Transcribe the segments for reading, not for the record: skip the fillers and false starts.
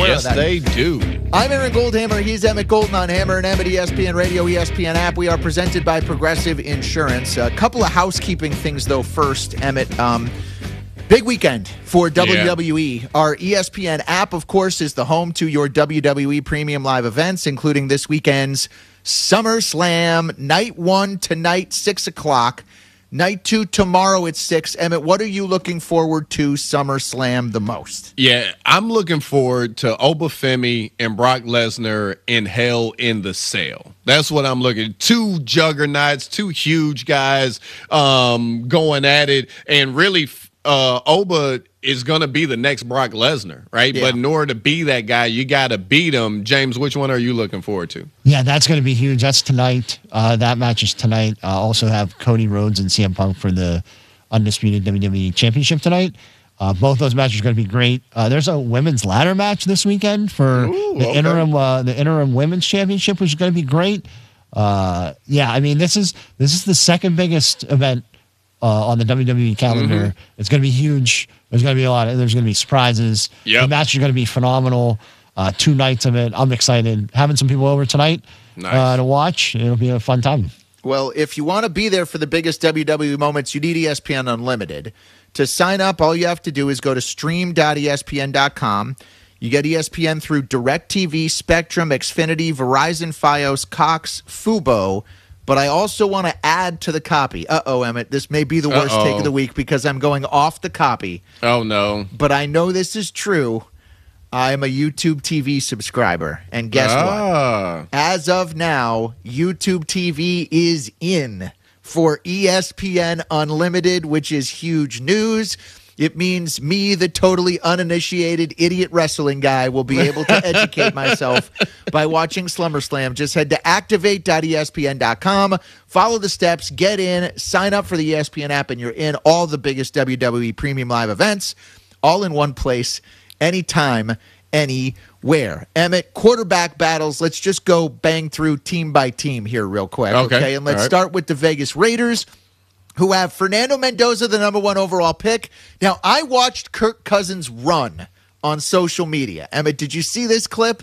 aware Yes, of that. they do. I'm Aaron Goldhammer. He's Emmett Golden on Hammer and Emmett ESPN Radio, ESPN app. We are presented by Progressive Insurance. A couple of housekeeping things, though. First, Emmett, big weekend for WWE. Our ESPN app, of course, is the home to your WWE Premium Live events, including this weekend's SummerSlam, Night 1 tonight, 6 o'clock. Night 2 tomorrow at 6. Emmett, what are you looking forward to SummerSlam the most? Yeah, I'm looking forward to Obafemi and Brock Lesnar in Hell in the Cell. That's what I'm looking. Two juggernauts, two huge guys going at it. And really, Oba is going to be the next Brock Lesnar, right? Yeah. But in order to be that guy, you got to beat him. James, which one are you looking forward to? Yeah, that's going to be huge. That's tonight. That match is tonight. Also have Cody Rhodes and CM Punk for the Undisputed WWE Championship tonight. Both those matches are going to be great. There's a women's ladder match this weekend for the interim women's championship, which is going to be great. Yeah, I mean, this is the second biggest event on the WWE calendar. Mm-hmm. It's going to be huge. There's going to be there's going to be surprises. Yep. The match is going to be phenomenal. 2 nights of it. I'm excited. Having some people over tonight to watch. It'll be a fun time. Well, if you want to be there for the biggest WWE moments, you need ESPN Unlimited. To sign up, all you have to do is go to stream.espn.com. You get ESPN through DirecTV, Spectrum, Xfinity, Verizon, Fios, Cox, Fubo. But I also want to add to the copy. Emmett, this may be the worst take of the week because I'm going off the copy. Oh, no. But I know this is true. I'm a YouTube TV subscriber. And guess what? As of now, YouTube TV is in for ESPN Unlimited, which is huge news. It means me, the totally uninitiated idiot wrestling guy, will be able to educate myself by watching SummerSlam. Just head to activate.espn.com, follow the steps, get in, sign up for the ESPN app, and you're in all the biggest WWE Premium Live events, all in one place, anytime, anywhere. Emmett, quarterback battles. Let's just go bang through team by team here real quick. Okay? And let's start with the Vegas Raiders, who have Fernando Mendoza, the number 1 overall pick. Now, I watched Kirk Cousins run on social media. Emmett, did you see this clip?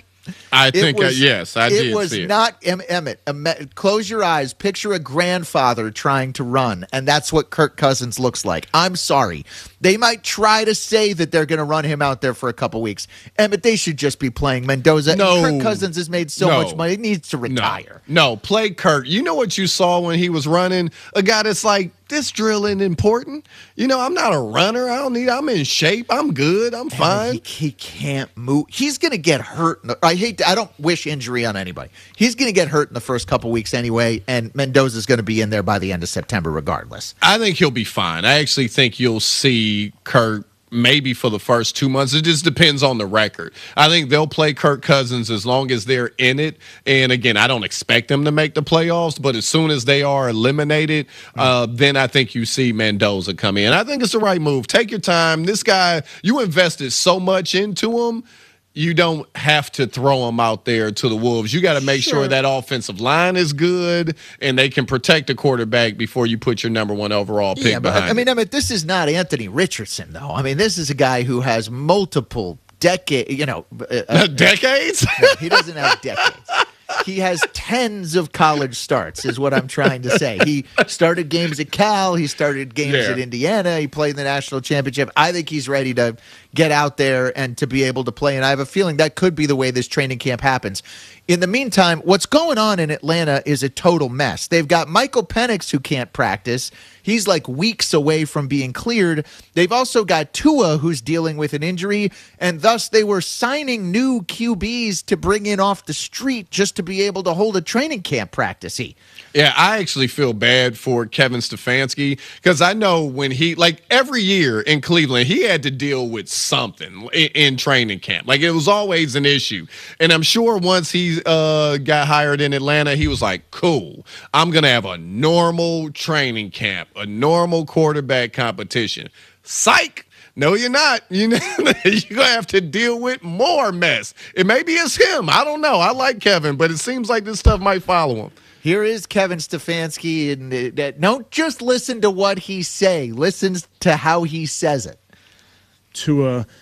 Yes, I did. It was see not Emmett. Close your eyes. Picture a grandfather trying to run, and that's what Kirk Cousins looks like. I'm sorry. They might try to say that they're going to run him out there for a couple weeks. Emmett, they should just be playing Mendoza. No. Kirk Cousins has made so much money. He needs to retire. No, play Kirk. You know what you saw when he was running? A guy that's like, this drill isn't important. I'm not a runner. I'm in shape. I'm good. I'm fine. He can't move. He's going to get hurt. I don't wish injury on anybody. He's going to get hurt in the first couple weeks anyway, and Mendoza's going to be in there by the end of September regardless. I think he'll be fine. I actually think you'll see Kirk maybe for the first 2 months. It just depends on the record. I think they'll play Kirk Cousins as long as they're in it. And again, I don't expect them to make the playoffs, but as soon as they are eliminated, then I think you see Mendoza come in. I think it's the right move. Take your time. This guy, you invested so much into him. You don't have to throw him out there to the wolves. You got to make sure that offensive line is good and they can protect the quarterback before you put your number 1 overall pick behind. I mean, this is not Anthony Richardson, though. I mean, this is a guy who has multiple decades. Decades? No, he doesn't have decades. He has tens of college starts, is what I'm trying to say. He started games at Cal. He started games at Indiana. He played in the national championship. I think he's ready to get out there and to be able to play. And I have a feeling that could be the way this training camp happens. In the meantime, what's going on in Atlanta is a total mess. They've got Michael Penix who can't practice. He's like weeks away from being cleared. They've also got Tua who's dealing with an injury, and thus they were signing new QBs to bring in off the street just to be able to hold a training camp practice-y. Yeah, I actually feel bad for Kevin Stefanski because I know when he, like every year in Cleveland, he had to deal with something in training camp. Like it was always an issue. And I'm sure once he got hired in Atlanta, he was like, cool, I'm going to have a normal training camp, a normal quarterback competition. Psych. No, you're not. You're going to have to deal with more mess. It maybe it's him. I don't know. I like Kevin, but it seems like this stuff might follow him. Here is Kevin Stefanski, and don't just listen to what he say. Listen to how he says it. Tua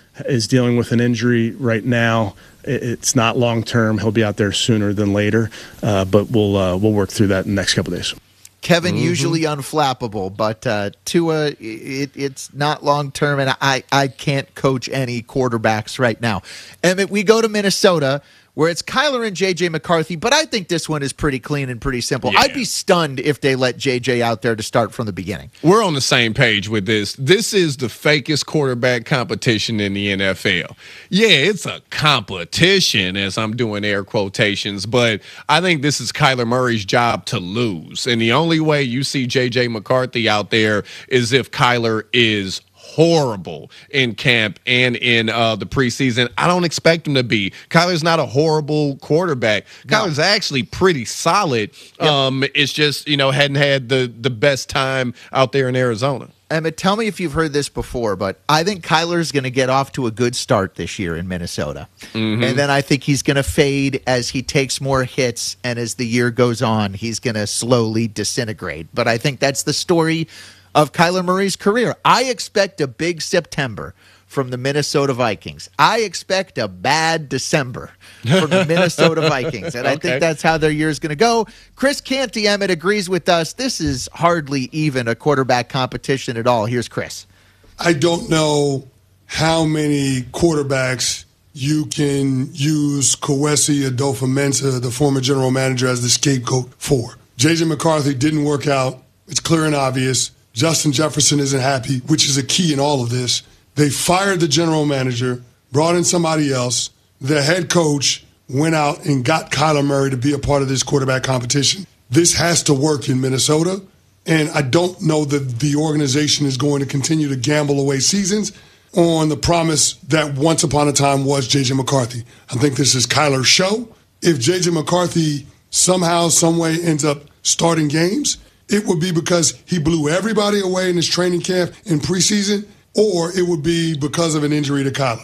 is dealing with an injury right now. It's not long term. He'll be out there sooner than later, but we'll work through that in the next couple of days. Kevin, usually unflappable, but Tua, it's not long term, and I can't coach any quarterbacks right now. Emmett, we go to Minnesota, where it's Kyler and J.J. McCarthy, but I think this one is pretty clean and pretty simple. Yeah. I'd be stunned if they let J.J. out there to start from the beginning. We're on the same page with this. This is the fakest quarterback competition in the NFL. Yeah, it's a competition, as I'm doing air quotations, but I think this is Kyler Murray's job to lose. And the only way you see J.J. McCarthy out there is if Kyler is horrible in camp and in the preseason. I don't expect him to be. Kyler's not a horrible quarterback. No. Kyler's actually pretty solid. Yep. It's just, hadn't had the best time out there in Arizona. Emmett, tell me if you've heard this before, but I think Kyler's going to get off to a good start this year in Minnesota. Mm-hmm. And then I think he's going to fade as he takes more hits, and as the year goes on, he's going to slowly disintegrate. But I think that's the story of Kyler Murray's career. I expect a big September from the Minnesota Vikings. I expect a bad December from the Minnesota Vikings. And I think that's how their year is going to go. Chris Canty, Emmett, agrees with us. This is hardly even a quarterback competition at all. Here's Chris. I don't know how many quarterbacks you can use Kwesi Adofo-Mensah, the former general manager, as the scapegoat for. J.J. McCarthy didn't work out. It's clear and obvious. Justin Jefferson isn't happy, which is a key in all of this. They fired the general manager, brought in somebody else. The head coach went out and got Kyler Murray to be a part of this quarterback competition. This has to work in Minnesota, and I don't know that the organization is going to continue to gamble away seasons on the promise that once upon a time was J.J. McCarthy. I think this is Kyler's show. If J.J. McCarthy somehow, someway ends up starting games, it would be because he blew everybody away in his training camp in preseason, or it would be because of an injury to Kyler.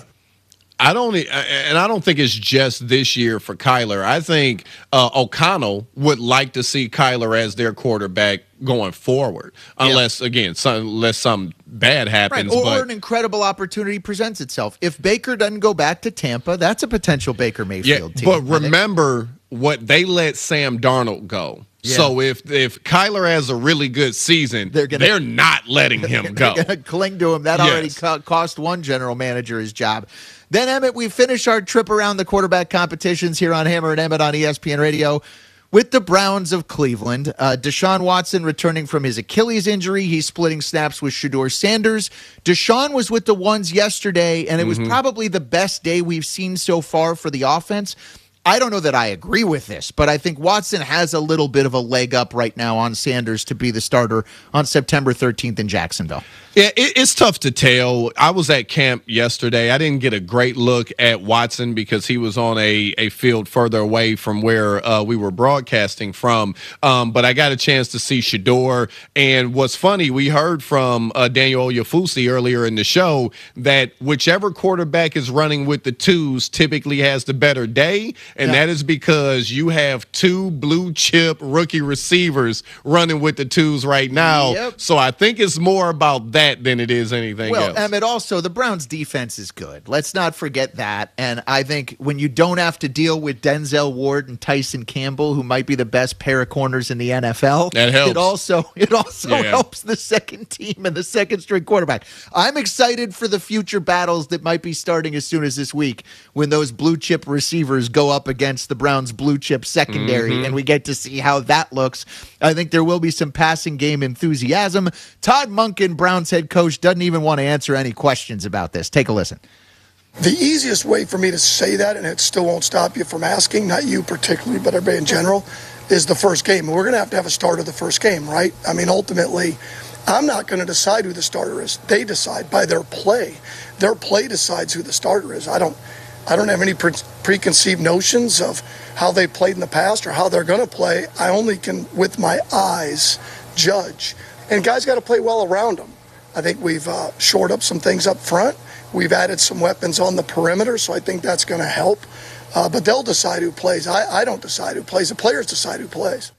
I don't think it's just this year for Kyler. I think O'Connell would like to see Kyler as their quarterback going forward, unless something bad happens. Right. Or an incredible opportunity presents itself. If Baker doesn't go back to Tampa, that's a potential Baker Mayfield team. But remember what they let Sam Darnold go. Yeah. So if Kyler has a really good season, they're not letting him go. They're going to cling to him. That already cost one general manager his job. Then, Emmett, we finish our trip around the quarterback competitions here on Hammer and Emmett on ESPN Radio with the Browns of Cleveland. Deshaun Watson returning from his Achilles injury. He's splitting snaps with Shedeur Sanders. Deshaun was with the ones yesterday, and it was probably the best day we've seen so far for the offense. I don't know that I agree with this, but I think Watson has a little bit of a leg up right now on Sanders to be the starter on September 13th in Jacksonville. Yeah, it's tough to tell. I was at camp yesterday. I didn't get a great look at Watson because he was on a field further away from where we were broadcasting from. But I got a chance to see Shedeur. And what's funny, we heard from Daniel Oyefusi earlier in the show that whichever quarterback is running with the twos typically has the better day. And that is because you have two blue chip rookie receivers running with the twos right now. Yep. So I think it's more about that than it is anything else. Well, Emmett, also, the Browns' defense is good. Let's not forget that. And I think when you don't have to deal with Denzel Ward and Tyson Campbell, who might be the best pair of corners in the NFL, that helps. It also helps the second team and the second-string quarterback. I'm excited for the future battles that might be starting as soon as this week when those blue-chip receivers go up against the Browns' blue-chip secondary, and we get to see how that looks. I think there will be some passing game enthusiasm. Todd Monken, Browns head coach, doesn't even want to answer any questions about this. Take a listen. The easiest way for me to say that, and it still won't stop you from asking, not you particularly, but everybody in general, is the first game. And we're going to have a start of the first game, right? I mean, ultimately, I'm not going to decide who the starter is. They decide by their play. Their play decides who the starter is. I don't have any preconceived notions of how they played in the past or how they're going to play. I only can, with my eyes, judge. And guys got to play well around them. I think we've shored up some things up front. We've added some weapons on the perimeter, so I think that's going to help. But they'll decide who plays. I don't decide who plays. The players decide who plays.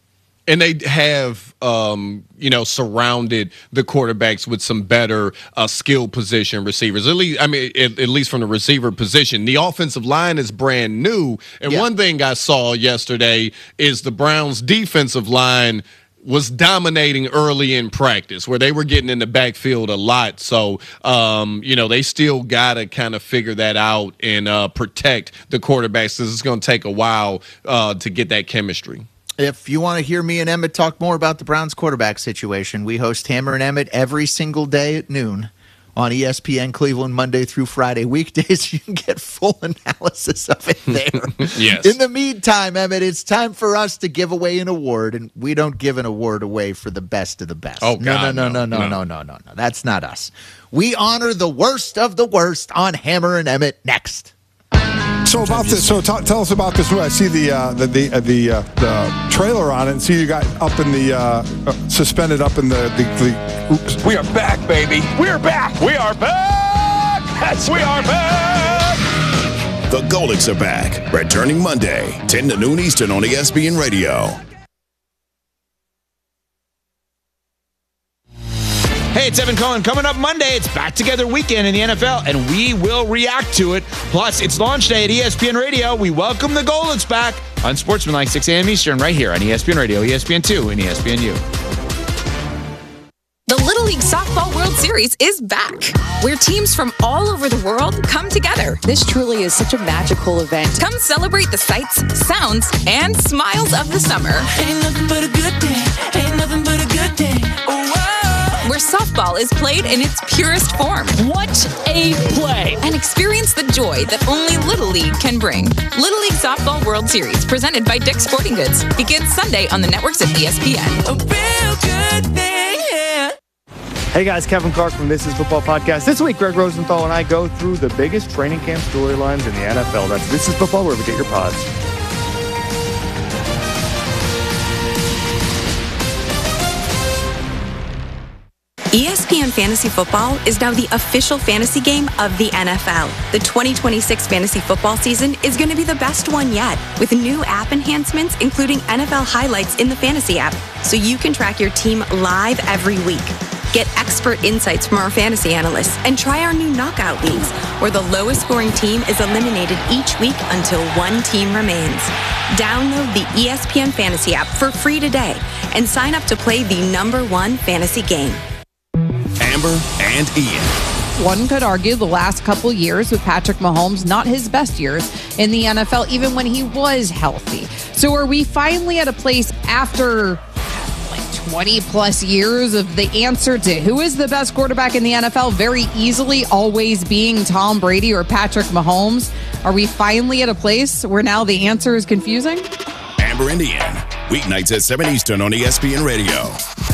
And they have, surrounded the quarterbacks with some better skill position receivers. At least from the receiver position. The offensive line is brand new. And one thing I saw yesterday is the Browns' defensive line was dominating early in practice, where they were getting in the backfield a lot. So, they still got to kind of figure that out and protect the quarterbacks, because it's going to take a while to get that chemistry. If you want to hear me and Emmett talk more about the Browns quarterback situation, we host Hammer and Emmett every single day at noon on ESPN Cleveland, Monday through Friday. Weekdays, you can get full analysis of it there. Yes. In the meantime, Emmett, it's time for us to give away an award, and we don't give an award away for the best of the best. Oh, God, no. That's not us. We honor the worst of the worst on Hammer and Emmett next. So about this, tell us about this movie. I see the trailer on it, and see you got up in the suspended up in the. We are back, baby. We are back. We are back. Yes, we are back. The Golics are back, returning Monday, 10 to noon Eastern on ESPN Radio. Hey, it's Evan Cohen. Coming up Monday, it's Back Together Weekend in the NFL, and we will react to it. Plus, it's launch day at ESPN Radio. We welcome the Golics back on Sportsmanlike 6 a.m. Eastern, right here on ESPN Radio, ESPN2, and ESPNU. The Little League Softball World Series is back, where teams from all over the world come together. This truly is such a magical event. Come celebrate the sights, sounds, and smiles of the summer. Ain't nothing but a good day. Ain't nothing but a good day. Oh, wow. Where softball is played in its purest form. What a play! And experience the joy that only Little League can bring. Little League Softball World Series, presented by Dick's Sporting Goods, begins Sunday on the networks of ESPN. A real good thing, yeah. Hey guys, Kevin Clark from This Is Football Podcast. This week, Greg Rosenthal and I go through the biggest training camp storylines in the NFL. That's This Is Football, wherever you get your pods. ESPN Fantasy Football is now the official fantasy game of the NFL. The 2026 fantasy football season is going to be the best one yet, with new app enhancements, including NFL highlights in the fantasy app, so you can track your team live every week. Get expert insights from our fantasy analysts and try our new knockout leagues, where the lowest scoring team is eliminated each week until one team remains. Download the ESPN Fantasy app for free today and sign up to play the #1 fantasy game. Amber and Ian. One could argue the last couple years with Patrick Mahomes, not his best years in the NFL, even when he was healthy. So are we finally at a place after 20 plus years of the answer to who is the best quarterback in the NFL very easily always being Tom Brady or Patrick Mahomes? Are we finally at a place where now the answer is confusing? Amber and Ian, weeknights at 7 Eastern on ESPN Radio.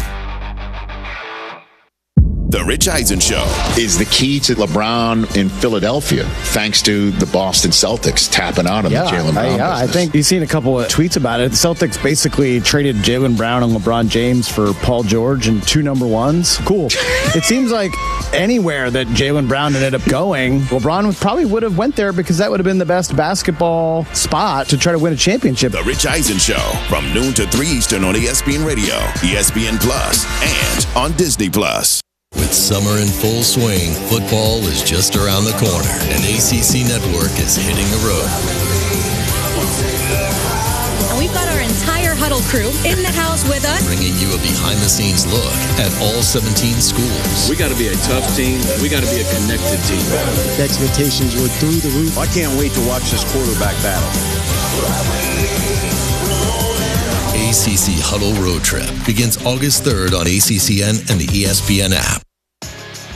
The Rich Eisen Show is the key to LeBron in Philadelphia, thanks to the Boston Celtics tapping out on the Jaylen Brown business. I think you've seen a couple of tweets about it. The Celtics basically traded Jaylen Brown and LeBron James for Paul George and 2 number ones. Cool. It seems like anywhere that Jaylen Brown ended up going, LeBron probably would have went there, because that would have been the best basketball spot to try to win a championship. The Rich Eisen Show from noon to 3 Eastern on ESPN Radio, ESPN Plus, and on Disney Plus. With summer in full swing, football is just around the corner, and ACC Network is hitting the road. And we've got our entire Huddle crew in the house with us, bringing you a behind-the-scenes look at all 17 schools. We got to be a tough team. We got to be a connected team. The expectations were through the roof. I can't wait to watch this quarterback battle. ACC Huddle Road Trip begins August 3rd on ACCN and the ESPN app.